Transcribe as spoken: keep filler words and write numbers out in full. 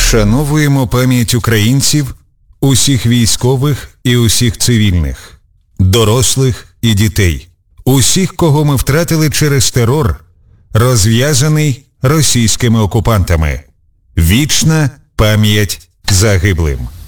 Вшановуємо пам'ять українців, усіх військових і усіх цивільних, дорослих і дітей, усіх, кого ми втратили через терор, розв'язаний російськими окупантами. Вічна пам'ять загиблим.